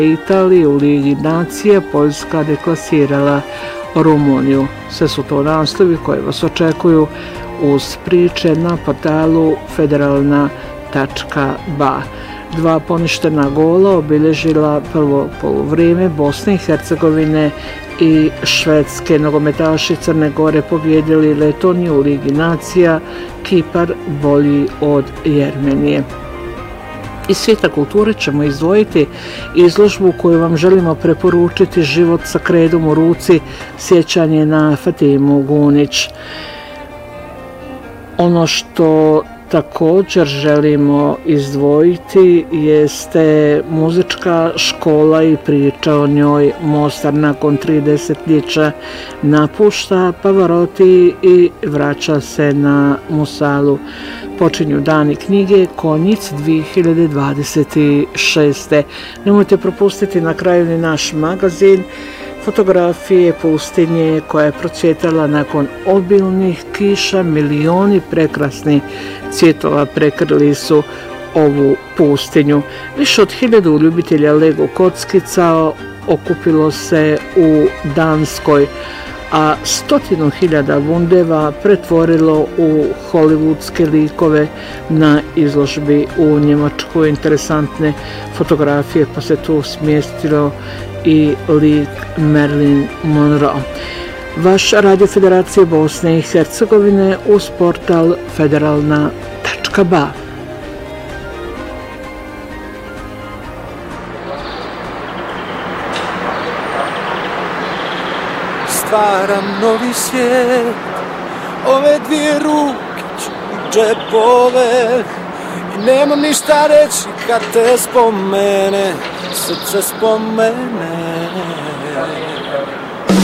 Italije u Ligi nacija Poljska deklasirala Rumuniju. Sve su to naslovi koje vas očekuju uz priče na portalu federalna.ba. 2 poništena gola obilježila prvo poluvrijeme Bosne i Hercegovine i Švedske. Nogometaši Crne Gore pobjedili Letoniju u Ligi nacija, Kipar bolji od Jermenije. Iz svijeta kulture ćemo izdvojiti izložbu koju vam želimo preporučiti, Život sa kredom u ruci, sjećanje na Fatimu Gunić. Ono što također želimo izdvojiti jeste muzička škola i priča o njoj. Mostar nakon 3 desetljeća napušta Pavarotti i vraća se na Musalu. Počinju dani knjige Konjic 2026. Nemojte propustiti na kraju ni naš magazin, fotografije pustinje koja je procvjetala nakon obilnih kiša. Milioni prekrasnih cvjetova prekrili su ovu pustinju. Više od 1000 ljubitelja Lego kockica okupilo se u Danskoj, a 100.000 bundeva pretvorilo u hollywoodske likove na izložbi u Njemačkoj. Interesantne fotografije, pa se tu smjestilo i lik Marilyn Monroe. Vaš Radio Federacije Bosne i Hercegovine uz portal federalna.ba. Stvaram novi svijet, ove 2 ruke ću u džepove i nemam ništa reći kad te spomene, srce spomene.